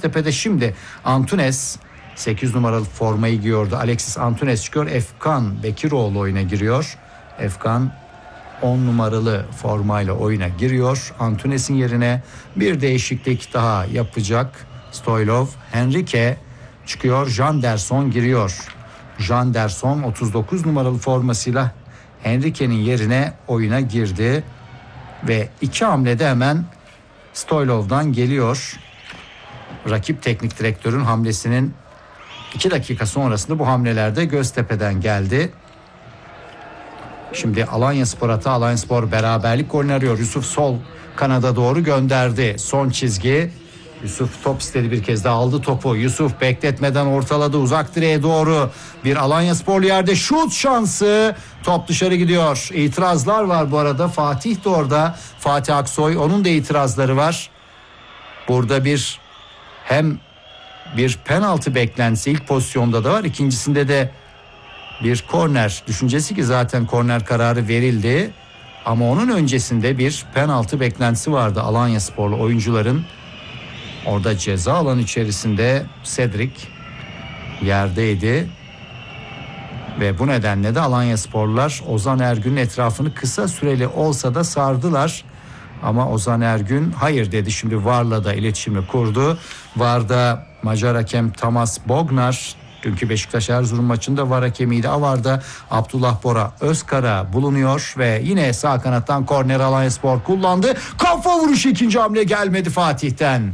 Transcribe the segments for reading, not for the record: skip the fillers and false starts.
Göztepe'de şimdi Antunes 8 numaralı formayı giyiyordu. Alexis Antunes çıkıyor. Efkan Bekiroğlu oyuna giriyor. Efkan 10 numaralı formayla oyuna giriyor. Antunes'in yerine bir değişiklik daha yapacak Stoylov. Henrique çıkıyor. Janderson giriyor. Janderson 39 numaralı formasıyla Henrique'nin yerine oyuna girdi. Ve 2 hamlede hemen Stoylov'dan geliyor. Rakip teknik direktörün hamlesinin 2 dakika sonrasında bu hamlelerde Göztepe'den geldi. Şimdi Alanyaspor hata. Alanyaspor beraberlik golünü arıyor. Yusuf sol kanada doğru gönderdi. Son çizgi. Yusuf top istedi, bir kez daha aldı topu. Yusuf bekletmeden ortaladı, uzak direğe doğru. Bir Alanyasporlu yerde şut şansı. Top dışarı gidiyor. İtirazlar var bu arada. Fatih de orada. Fatih Aksoy, onun da itirazları var. Burada hem bir penaltı beklentisi ilk pozisyonda da var. İkincisinde de bir korner düşüncesi ki zaten korner kararı verildi. Ama onun öncesinde bir penaltı beklentisi vardı Alanyasporlu oyuncuların. Orada ceza alanı içerisinde Cedric yerdeydi. Ve bu nedenle de Alanyasporlular Ozan Ergün'ün etrafını kısa süreli olsa da sardılar. Ama Ozan Ergün hayır dedi. Şimdi VAR'la da iletişimi kurdu. VAR'da Macar hakem Tamas Bognar, dünkü Beşiktaş Erzurum maçında VAR hakemiydi. VAR'da Abdullah Bora Özkara bulunuyor ve yine sağ kanattan korner Alanyaspor kullandı. Kafa vuruşu, ikinci hamle gelmedi Fatih'ten.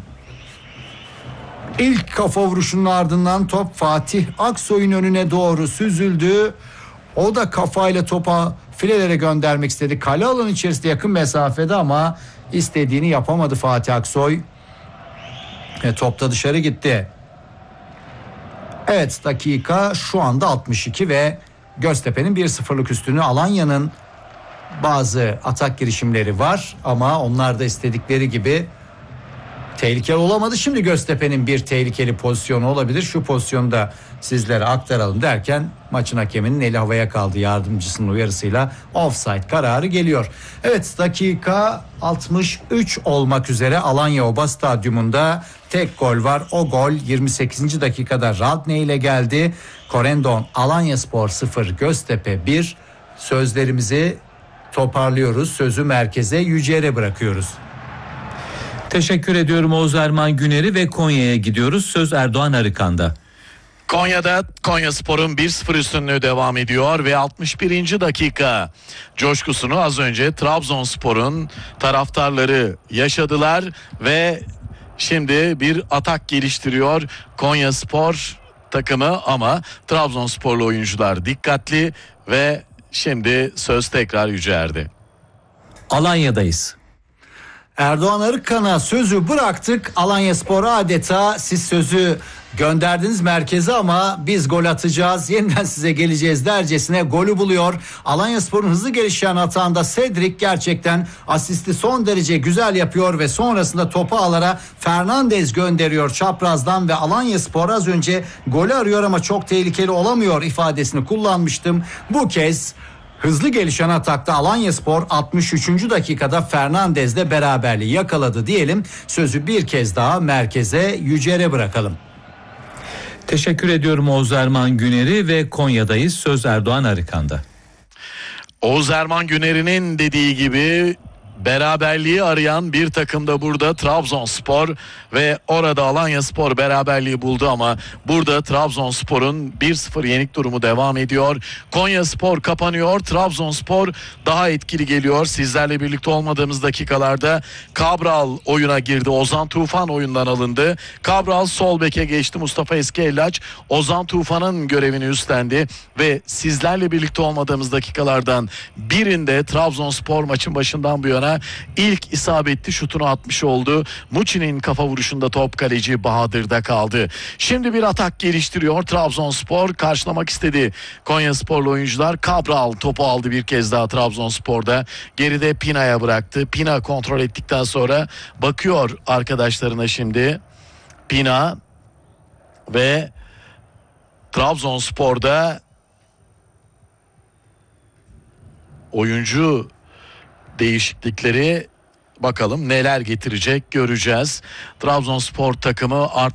İlk kafa vuruşunun ardından top Fatih Aksoy'un önüne doğru süzüldü. O da kafayla topa filelere göndermek istedi. Kale alanı içerisinde yakın mesafede ama istediğini yapamadı Fatih Aksoy. Top da dışarı gitti. Evet, dakika şu anda 62 ve Göztepe'nin 1-0'lık üstünü. Alanya'nın bazı atak girişimleri var ama onlar da istedikleri gibi tehlikeli olamadı. Şimdi Göztepe'nin bir tehlikeli pozisyonu olabilir. Şu pozisyonu da sizlere aktaralım derken maçın hakeminin eli havaya kaldı. Yardımcısının uyarısıyla offside kararı geliyor. Evet, dakika 63 olmak üzere Alanya Oba Stadyumunda tek gol var. O gol 28. dakikada Radne ile geldi. Corendon Alanyaspor 0 Göztepe 1. Sözlerimizi toparlıyoruz. Sözü merkeze, Yücel'e bırakıyoruz. Teşekkür ediyorum Oğuz Erman Güner'i ve Konya'ya gidiyoruz. Söz Erdoğan Arıkan'da. Konya'da Konyaspor'un 1-0 üstünlüğü devam ediyor ve 61. dakika coşkusunu az önce Trabzonspor'un taraftarları yaşadılar ve şimdi bir atak geliştiriyor Konyaspor takımı ama Trabzonsporlu oyuncular dikkatli ve şimdi söz tekrar Yücel'de. Alanya'dayız. Erdoğan Arıkan'a sözü bıraktık. Alanyaspor adeta siz sözü gönderdiniz merkeze ama biz gol atacağız, yeniden size geleceğiz dercesine golü buluyor. Alanyaspor'un hızlı gelişen atağında Cedric gerçekten asisti son derece güzel yapıyor ve sonrasında topu alara Fernandez gönderiyor çaprazdan ve Alanyaspor az önce golü arıyor ama çok tehlikeli olamıyor ifadesini kullanmıştım. Bu kez hızlı gelişen atakta Alanyaspor 63. dakikada Fernandez'le beraberliği yakaladı diyelim. Sözü bir kez daha merkeze, Yücel'e bırakalım. Teşekkür ediyorum Oğuz Erman Güner'i ve Konya'dayız. Söz Erdoğan Arıkan'da. Oğuz Erman Güner'in dediği gibi beraberliği arayan bir takım da burada Trabzonspor ve orada Alanyaspor beraberliği buldu ama burada Trabzonspor'un 1-0 yenik durumu devam ediyor. Konyaspor kapanıyor, Trabzonspor daha etkili geliyor. Sizlerle birlikte olmadığımız dakikalarda Cabral oyuna girdi. Ozan Tufan oyundan alındı. Cabral sol beke geçti. Mustafa Eskiellaç Ozan Tufan'ın görevini üstlendi ve sizlerle birlikte olmadığımız dakikalardan birinde Trabzonspor maçın başından bu yana ilk isabetli şutunu atmış oldu. Muçi'nin kafa vuruşunda top kaleci Bahadır'da kaldı. Şimdi bir atak geliştiriyor Trabzonspor. Karşılamak istedi Konyasporlu oyuncular. Cabral topu aldı bir kez daha Trabzonspor'da. Geride Pina'ya bıraktı. Pina kontrol ettikten sonra bakıyor arkadaşlarına şimdi. Pina ve Trabzonspor'da oyuncu değişiklikleri bakalım neler getirecek göreceğiz. Trabzonspor takımı